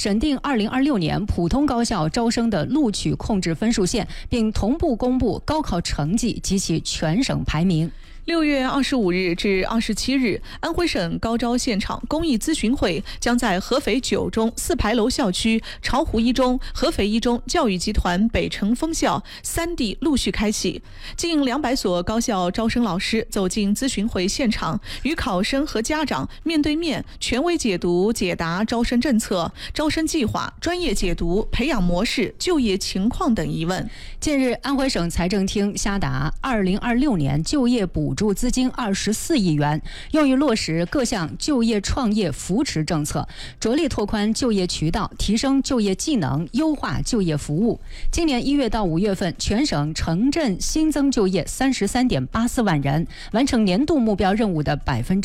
审定2026年普通高校招生的录取控制分数线，并同步公布高考成绩及其全省排名。 6月25日至27日，安徽省高招现场公益咨询会将在合肥9中4牌楼校区、巢湖一中、合肥一中、教育集团北城分校3地陆续开启。近200所高校招生老师走进咨询会现场，与考生和家长面对面权威解读解答招生政策、招生计划、专业解读、培养模式、就业情况等疑问。 近日，安徽省财政厅下达2026年就业补助资金24亿元，用于落实各项就业创业扶持政策，着力拓宽就业渠道，提升就业技能，优化就业服务。今年1月到5月份，全省城镇新增就业33.84万人，完成年度目标任务的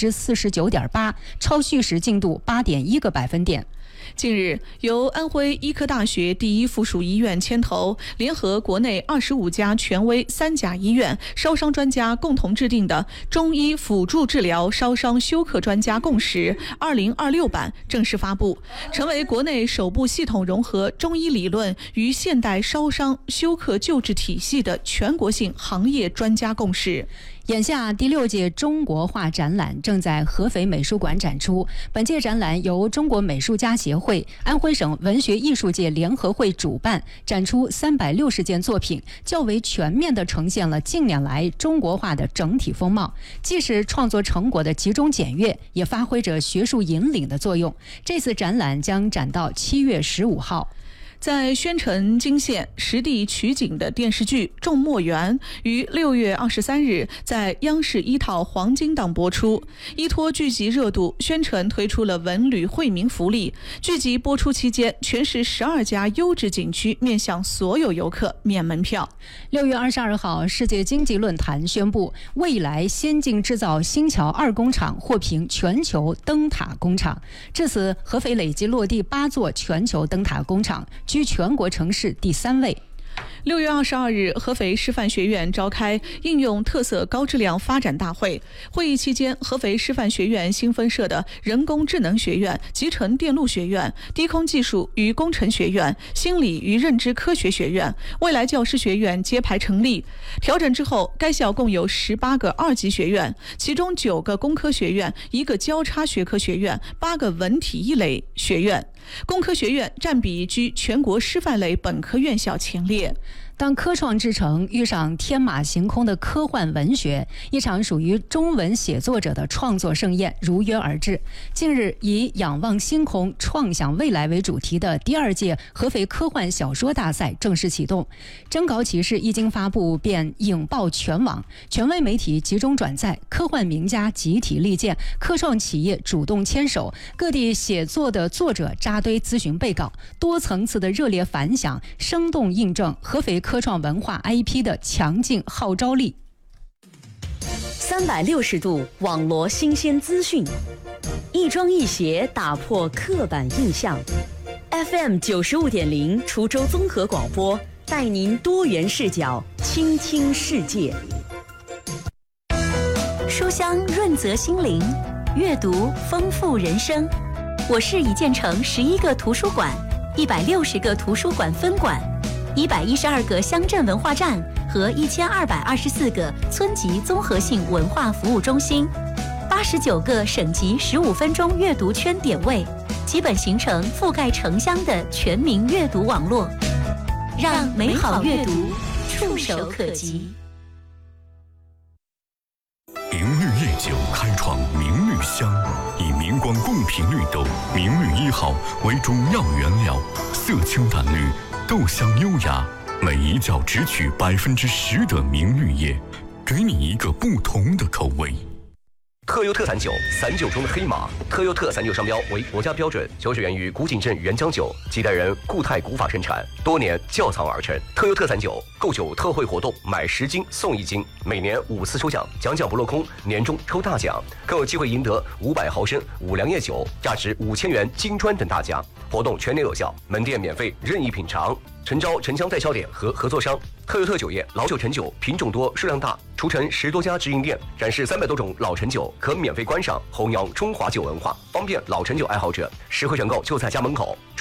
49.8%，超叙时进度8.1个百分点。 近日，由安徽医科大学第一附属医院牵头，联合国内25家权威3甲医院烧伤专家共同制定的《中医辅助治疗烧伤休克专家共识2026版》正式发布，成为国内首部系统融合中医理论与现代烧伤休克救治体系的全国性行业专家共识。 眼下第6届中国画展览正在合肥美术馆展出。本届展览由中国美术家协会、安徽省文学艺术界联合会主办，展出360件作品，较为全面地呈现了近年来中国画的整体风貌，既是创作成果的集中检阅，也发挥着学术引领的作用。这次展览将展到7月15号。 在宣城金县实地取景的电视剧《种墨园》于6月23日在央视1套黄金档播出。依托剧集热度，宣城推出了文旅惠民福利。剧集播出期间，全市12家优质景区面向所有游客免门票。 6月22号，世界经济论坛宣布，未来先进制造新桥2工厂获评全球灯塔工厂。至此，合肥累计落地8座全球灯塔工厂，居全国城市第3位。 6月22日，合肥师范学院召开应用特色高质量发展大会。会议期间，合肥师范学院新分设的人工智能学院、集成电路学院、低空技术与工程学院、心理与认知科学学院、未来教师学院揭牌成立。调整之后，该校共有18个2级学院，其中9个工科学院、1个交叉学科学院、8个文体一类学院。工科学院占比居全国师范类本科院校前列。 当科创之城遇上天马行空的科幻文学，一场属于中文写作者的创作盛宴如约而至。近日，以仰望星空，创想未来为主题的第2届合肥科幻小说大赛正式启动。征稿启事一经发布便引爆全网，权威媒体集中转载，科幻名家集体力荐，科创企业主动牵手，各地写作的作者扎堆咨询备稿，多层次的热烈反响，生动印证合肥科创文化 IP 的强劲号召力。 360度网罗新鲜资讯，一庄一协打破刻板印象。FM 95.0滁州综合广播，带您多元视角倾听世界。 书香润泽心灵，阅读丰富人生。我市已建成11个图书馆，160个图书馆分馆，112个乡镇文化站和1224个村级综合性文化服务中心，89个省级15分钟阅读圈点位，基本形成覆盖城乡的全民阅读网络，让美好阅读触手可及。 明绿夜酒开创明绿香，以明光贡品绿豆明绿1号为主要原料，色清淡绿，豆香优雅，每一角只取10%的明绿叶，给你一个不同的口味。 特优特散酒，散酒中的黑马。特优特散酒商标为国家标准，酒水源于古井镇原浆酒，几代人固态古法生产，多年窖藏而成。特优特散酒购酒特惠活动，买10斤送1斤，每年5次抽奖，奖不落空，年终抽大奖，更有机会赢得500毫升五粮液酒，价值5000元金砖等大奖。活动全年有效，门店免费任意品尝。诚招城乡代销点和合作商。特优特酒业老酒陈酒品种多数量大，除城10多家直营店，展示300多种老陈酒，可免费观赏，弘扬中华酒文化，方便老陈酒爱好者。实惠选购就在家门口。